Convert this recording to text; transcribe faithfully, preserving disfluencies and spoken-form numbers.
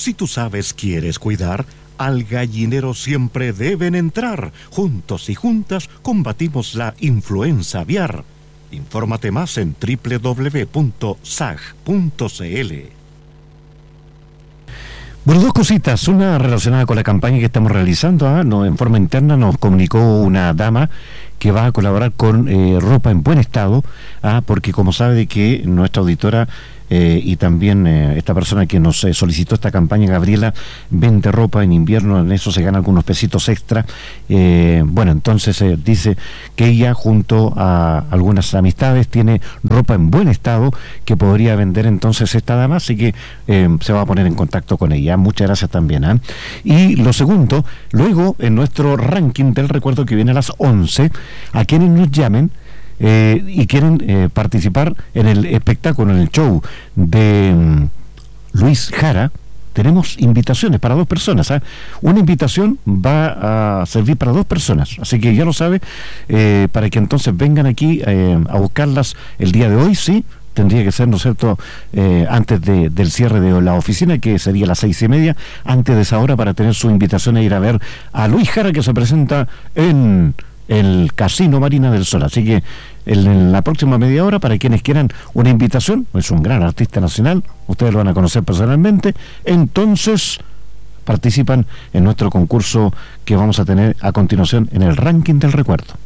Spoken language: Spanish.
Si tú sabes, quieres cuidar, al gallinero siempre deben entrar. Juntos y juntas combatimos la influenza aviar. Infórmate más en doble u doble u doble u punto s a g punto c l. Bueno, dos cositas. Una relacionada con la campaña que estamos realizando. ¿eh? No, en forma interna nos comunicó una dama que va a colaborar con eh, ropa en buen estado, ¿ah? Porque como sabe de que nuestra auditora eh, y también eh, esta persona que nos eh, solicitó esta campaña, Gabriela, vende ropa en invierno, en eso se gana algunos pesitos extra. Eh, bueno, entonces eh, dice que ella junto a algunas amistades tiene ropa en buen estado que podría vender entonces esta dama, así que eh, se va a poner en contacto con ella. Muchas gracias también. ¿eh? Y lo segundo, luego en nuestro ranking del recuerdo que viene a las once, a quienes nos llamen eh, y quieren eh, participar en el espectáculo, en el show de um, Luis Jara, tenemos invitaciones para dos personas. ¿eh? Una invitación va a servir para dos personas, así que ya lo sabe, eh, para que entonces vengan aquí eh, a buscarlas el día de hoy, sí. Tendría que ser, ¿no es cierto?, eh, antes de, del cierre de la oficina, que sería a las seis y media, antes de esa hora, para tener su invitación a ir a ver a Luis Jara, que se presenta en el Casino Marina del Sol. Así que en, en la próxima media hora, para quienes quieran una invitación, es un gran artista nacional, ustedes lo van a conocer personalmente, entonces participan en nuestro concurso que vamos a tener a continuación en el ranking del recuerdo.